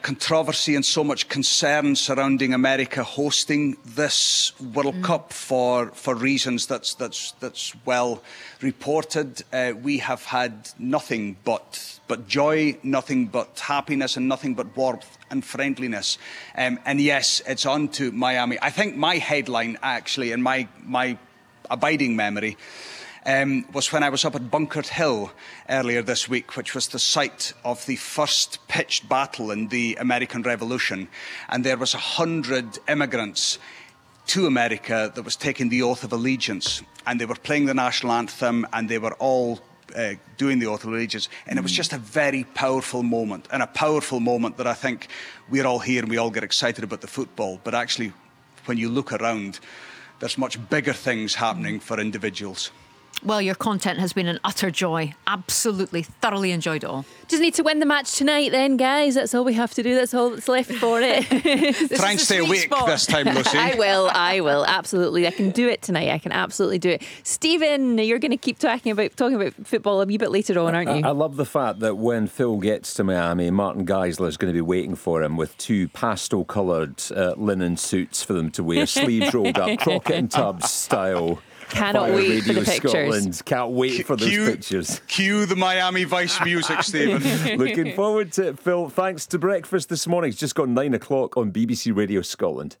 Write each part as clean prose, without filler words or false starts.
controversy and so much concern surrounding America hosting this World Cup for reasons that's well reported. We have had nothing but joy, nothing but happiness, and nothing but warmth and friendliness. And yes, it's on to Miami. I think my headline, actually, in my abiding memory, was when I was up at Bunker Hill earlier this week, which was the site of the first pitched battle in the American Revolution. And there was 100 immigrants to America that was taking the oath of allegiance. And they were playing the national anthem, and they were all doing the oath of allegiance. And it was just a very powerful moment, and a powerful moment that I think we're all here and we all get excited about the football. But actually, when you look around, there's much bigger things happening for individuals. Well, your content has been an utter joy. Absolutely, thoroughly enjoyed it all. Just need to win the match tonight then, guys. That's all we have to do. That's all that's left for it. Try and stay awake this time, Lucy. I will, absolutely. I can do it tonight. I can absolutely do it. Stephen, you're going to keep talking about football a wee bit later on, aren't you? I love the fact that when Phil gets to Miami, Martin Geisler is going to be waiting for him with 2 pastel-coloured linen suits for them to wear, sleeves rolled up, Crockett and Tubbs style. Cannot wait for the pictures. Scotland. Can't wait for those pictures. Cue the Miami Vice music, Stephen. Looking forward to it, Phil. Thanks to breakfast this morning. It's just gone 9 o'clock on BBC Radio Scotland.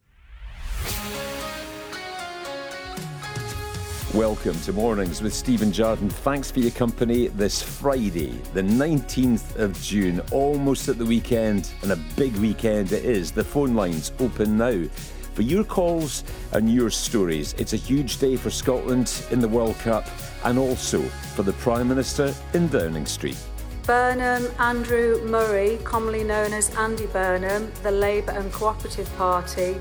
Welcome to Mornings with Stephen Jardine. Thanks for your company this Friday, the 19th of June, almost at the weekend, and a big weekend it is. The phone lines open now for your calls and your stories. It's a huge day for Scotland in the World Cup, and also for the Prime Minister in Downing Street. Burnham Andrew Murray, commonly known as Andy Burnham, the Labour and Cooperative Party,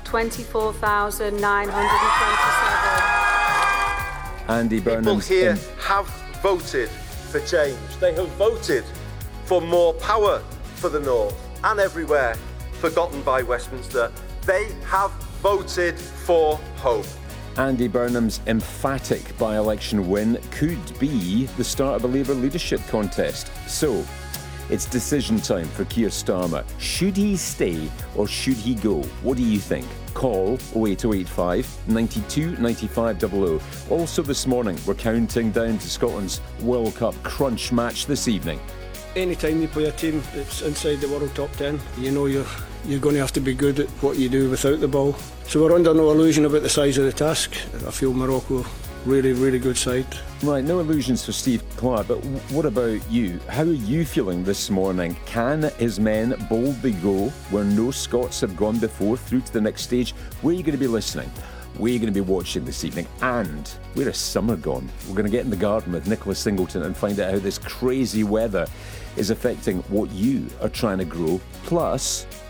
24,927. Andy Burnham. People here have voted for change. They have voted for more power for the North and everywhere forgotten by Westminster. They have voted for hope. Andy Burnham's emphatic by-election win could be the start of a Labour leadership contest. So, it's decision time for Keir Starmer. Should he stay or should he go? What do you think? Call 08085 92 95 00. Also this morning, we're counting down to Scotland's World Cup crunch match this evening. Anytime you play a team that's inside the World Top 10, you know you're going to have to be good at what you do without the ball. So we're under no illusion about the size of the task. I feel Morocco, really, really good side. Right, no illusions for Steve Clark, but what about you? How are you feeling this morning? Can his men boldly go where no Scots have gone before through to the next stage? Where are you going to be listening? Where are you going to be watching this evening? And where has summer gone? We're going to get in the garden with Nicola Singleton and find out how this crazy weather is affecting what you are trying to grow. Plus,